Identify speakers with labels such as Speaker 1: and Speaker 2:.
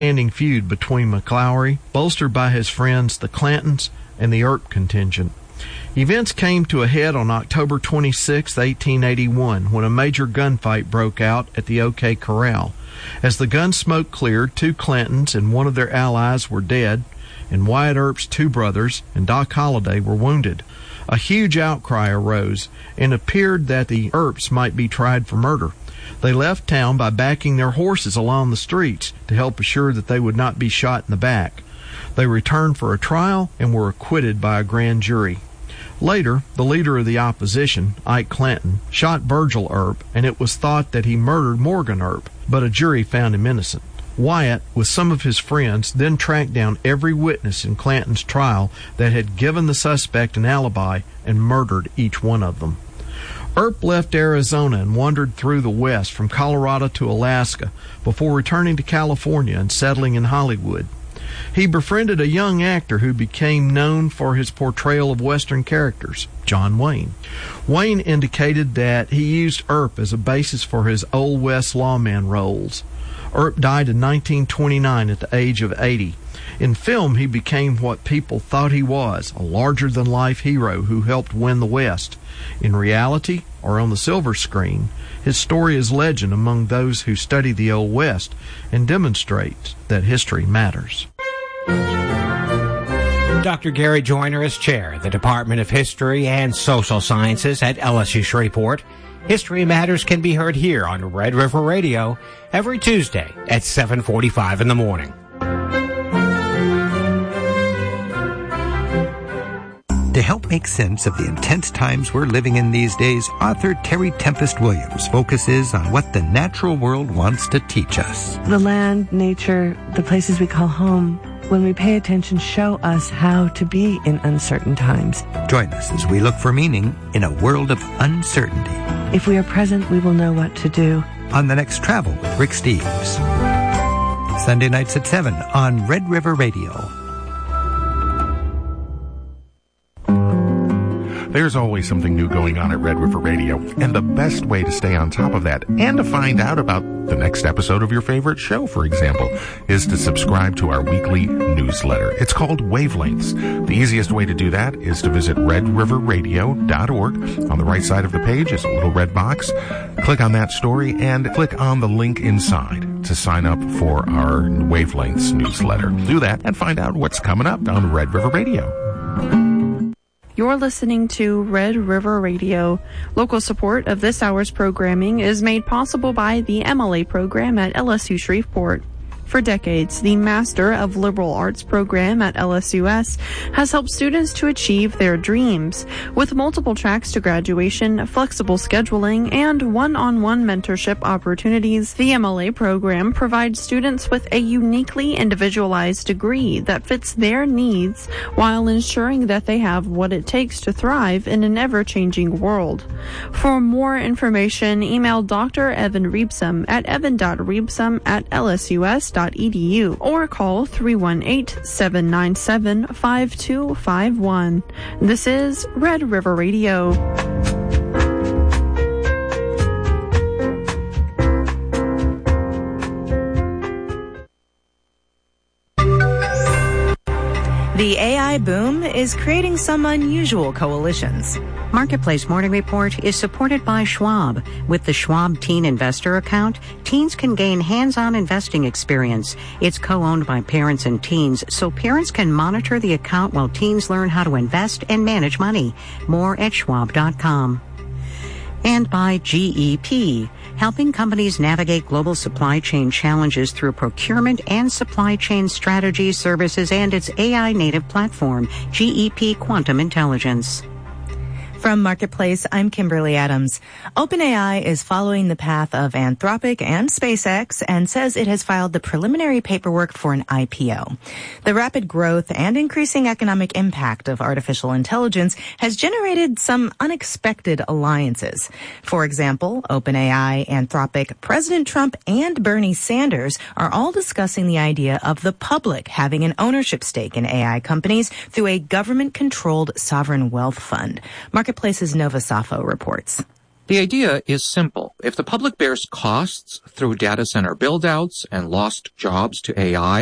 Speaker 1: standing feud between McLaury, bolstered by his friends the Clantons and the Earp contingent. Events came to a head on October 26, 1881, when a major gunfight broke out at the OK Corral. As the gun smoke cleared, 2 Clantons and one of their allies were dead, and Wyatt Earp's 2 brothers and Doc Holliday were wounded. A huge outcry arose, and appeared that the Earps might be tried for murder. They left town by backing their horses along the streets to help assure that they would not be shot in the back. They returned for a trial and were acquitted by a grand jury. Later, the leader of the opposition, Ike Clanton, shot Virgil Earp, and it was thought that he murdered Morgan Earp, but a jury found him innocent. Wyatt, with some of his friends, then tracked down every witness in Clanton's trial that had given the suspect an alibi and murdered each one of them. Earp left Arizona and wandered through the West from Colorado to Alaska before returning to California and settling in Hollywood. He befriended a young actor who became known for his portrayal of Western characters, John Wayne. Wayne indicated that he used Earp as a basis for his Old West lawman roles. Earp died in 1929 at the age of 80. In film, he became what people thought he was, a larger-than-life hero who helped win the West. In reality, or on the silver screen, his story is legend among those who study the Old West and demonstrates that history matters.
Speaker 2: Dr. Gary Joyner is chair of the Department of History and Social Sciences at LSU Shreveport. History Matters can be heard here on Red River Radio every Tuesday at 7:45 in the morning.
Speaker 3: To help make sense of the intense times we're living in these days, author Terry Tempest Williams focuses on what the natural world wants to teach us.
Speaker 4: The land, nature, the places we call home, when we pay attention, show us how to be in uncertain times.
Speaker 3: Join us as we look for meaning in a world of uncertainty.
Speaker 4: If we are present, we will know what to do.
Speaker 3: On the next Travel with Rick Steves. Sunday nights at 7 on Red River Radio.
Speaker 5: There's always something new going on at Red River Radio, and the best way to stay on top of that and to find out about the next episode of your favorite show, for example, is to subscribe to our weekly newsletter. It's called Wavelengths. The easiest way to do that is to visit redriverradio.org. On the right side of the page is a little red box. Click on that story and click on the link inside to sign up for our Wavelengths newsletter. Do that and find out what's coming up on Red River Radio.
Speaker 6: You're listening to Red River Radio. Local support of this hour's programming is made possible by the MLA program at LSU Shreveport. For decades, the Master of Liberal Arts program at LSUS has helped students to achieve their dreams. With multiple tracks to graduation, flexible scheduling, and one-on-one mentorship opportunities, the MLA program provides students with a uniquely individualized degree that fits their needs while ensuring that they have what it takes to thrive in an ever-changing world. For more information, email Dr. Evan Reebsam at evan.reebsam@lsus.edu or call 318-797-5251. This is Red River Radio.
Speaker 7: The AI boom is creating some unusual coalitions.
Speaker 8: Marketplace Morning Report is supported by Schwab. With the Schwab Teen Investor account, teens can gain hands-on investing experience. It's co-owned by parents and teens, so parents can monitor the account while teens learn how to invest and manage money. More at schwab.com. And by GEP, helping companies navigate global supply chain challenges through procurement and supply chain strategy services and its AI native platform, GEP Quantum Intelligence.
Speaker 7: From Marketplace, I'm Kimberly Adams. OpenAI is following the path of Anthropic and SpaceX and says it has filed the preliminary paperwork for an IPO. The rapid growth and increasing economic impact of artificial intelligence has generated some unexpected alliances. For example, OpenAI, Anthropic, President Trump, and Bernie Sanders are all discussing the idea of the public having an ownership stake in AI companies through a government-controlled sovereign wealth fund. Marketplace's Nova Safo reports.
Speaker 9: The idea is simple. If the public bears costs through data center build-outs and lost jobs to AI,